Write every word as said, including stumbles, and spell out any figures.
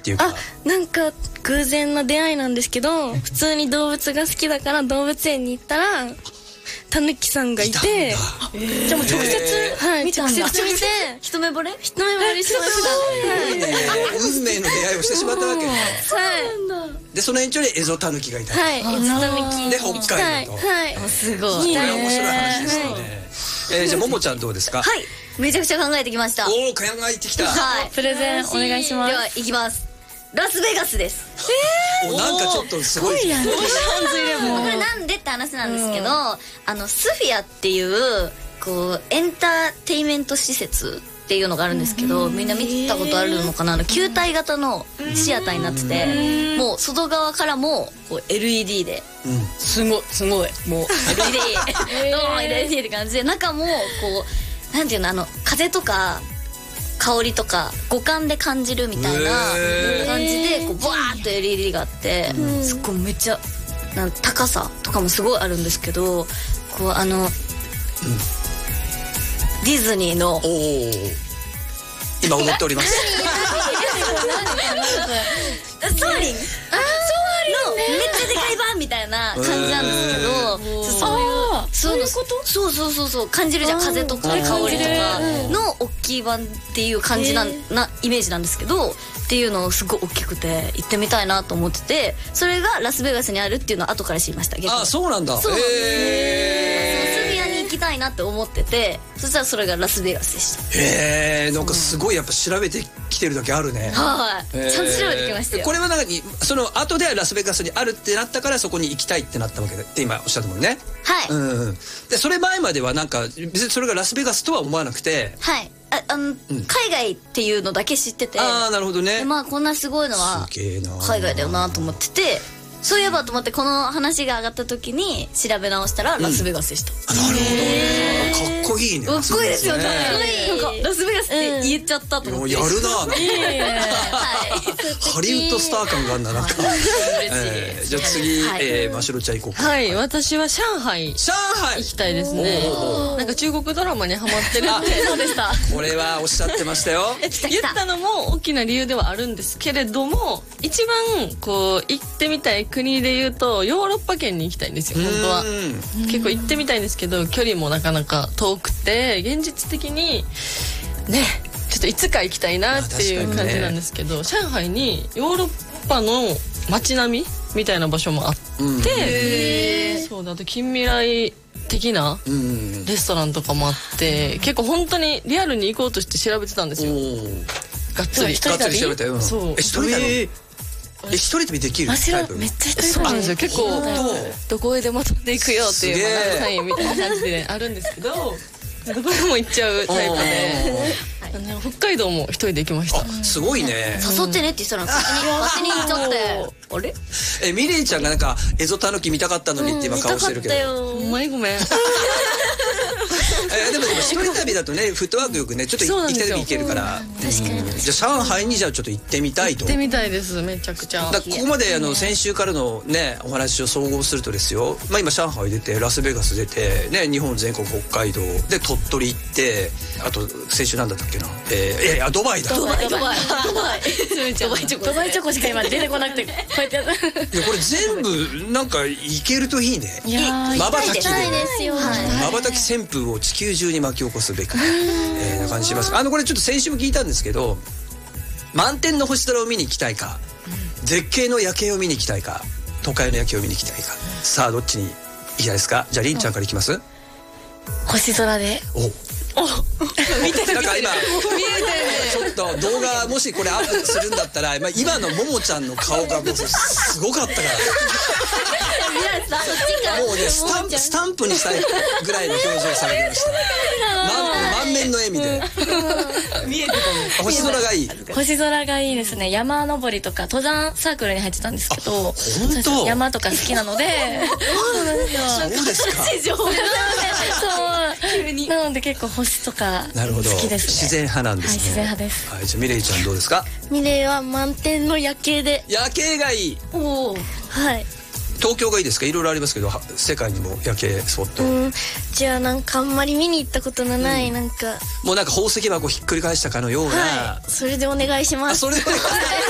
っていうか。 あ、なんか偶然の出会いなんですけど、普通に動物が好きだから動物園に行ったらタヌキさんがいて、でも直接、はい、直接見て一目惚れ一目惚れしました。 いいね、運命の出会いをしてしまったわけね。 はいでその延長でエゾタヌキがいた。 はい、エゾタヌキで北海道と。 はい、 すごい。 これは面白い話ですよね。えー、じゃあももちゃんどうですか？ はい、めちゃくちゃ考えてきました。 おお、考えてきた。 はい、 プレゼンお願いします。 では行きます。ラスベガスです。 お、なんかちょっとすごい。 これなんでって話なんですけど、あのスフィアっていうこうエンターテイメント施設っていうのがあるんですけど、みんな見たことあるのかな。あの球体型のシアターになってて、もう外側からもこう エルイーディー で、すごいすごいもう エルイーディー どうも エルイーディー って感じで、中もこうなんていうの、あの風とか香りとか五感で感じるみたいな感じでこうバーッと エルイーディー があって、すっごいめっちゃなん高さとかもすごいあるんですけど、こうあの、ディズニーの、おー、今踊っております。 ソアリン、あのめっちゃでかい版みたいな感じなんですけど、そういうそういうこと、そうそうそうそう感じるじゃん、風とか香りとかの大きい版っていう感じななイメージなんですけど、っていうのをすごい大きくて行ってみたいなと思ってて、それがラスベガスにあるっていうのを後から知りました。 あ、そうなんだ。 そうなんです。スフィアに行きたいなって思ってて、そしたらそれがラスベガスでした。 へえ、なんかすごいやっぱ調べてきてるだけあるね。 はい、ちゃんと調べてきましたよ。 これはなんかにその後でラスベガスにあるってなったからそこに行きたいってなったわけでって今おっしゃったもんね。 はい。 うん。でそれ前まではなんか別にそれがラスベガスとは思わなくて。 はい。あ、あの、うん、海外っていうのだけ知ってて。 ああ、なるほどね。 まあこんなすごいのは海外だよなと思ってて、そういえばと思ってこの話が上がった時に調べ直したらラスベガスでした。 うん、なるほどね。かっこいいね。 かっこいいですよね。なんかラスベガスって言っちゃったと思って。 やるな。ハリウッドスター感があるんだなんか。じゃあ次、ましろちゃん行こうか。 はい、私は上海。 上海行きたいですね。なんか中国ドラマにハマってるんで。 そうでした。 これはおっしゃってましたよ。 言ったのも大きな理由ではあるんですけれども、一番こう行ってみたい国でいうとヨーロッパ圏に行きたいんですよ本当は。結構行ってみたいんですけど距離もなかなか遠くて現実的にねちょっといつか行きたいなっていう感じなんですけど、上海にヨーロッパの街並みみたいな場所もあって、そうだと近未来的なレストランとかもあって結構本当にリアルに行こうとして調べてたんですよ。がっつりがっつり調べたよ。 そう。 え、一人旅？え、一人旅できるタイプ？ めっちゃ一人旅。そうなんですよ。結構どこへでも飛んでいくよっていうサインみたいな感じであるんですけど、どこでも行っちゃうタイプで。北海道も一人で行きました。 すごいね。 誘ってねって言ったら勝手に行っちゃって。あれ？ え、ミレイちゃんがなんかエゾタヌキ見たかったのにって今顔してるけど。 ごめんごめん。 えでもでも一人旅だとねフットワークよくねちょっと行きたい時行けるから。 確かに。 じゃあ上海にじゃあちょっと行ってみたいと。 行ってみたいですめちゃくちゃ。 だここまであの先週からのねお話を総合するとですよ。まあ今上海出てラスベガス出てね日本全国北海道で鳥取行ってあと先週なんだったっけな。えいやいやドバイだ。 ドバイドバイドバイドバイチョコドバイチョコしか今出てこなくてこうやってやった。いやこれ全部なんか行けるといいね。まばたきでまばたき旋風を地球中に巻き起こすべくえな感じします。あのこれちょっと先週も聞いたんですけど満天の星空を見に行きたいか絶景の夜景を見に行きたいか都会の夜景を見に行きたいかさあどっちに行きたいですか。じゃありんちゃんからいきます。 星空で。 お見てるなんか今ちょっと動画もしこれアップするんだったら、まあ、今のももちゃんの顔がもうすごかったからもうねスタンプスタンプにしたいぐらいの表情されてました。満面の笑みで見えてた。星空がいい。 星空がいいですね。山登りとか登山サークルに入ってたんですけど本当山とか好きなのでそうなんですよ。 そうですか。 そうなので結構星とか好きですね。 自然派なんですね。 自然派です。 はい、じゃあミレイちゃんどうですか。 ミレイは満天の夜景で。 夜景がいい。 おおはい。 東京がいいですか。いろいろありますけど世界にも夜景スポット。 うんじゃあなんかあんまり見に行ったことのない、うん、なんかもうなんか宝石箱ひっくり返したかのような、 はい、それでお願いします。 あそれでお願いします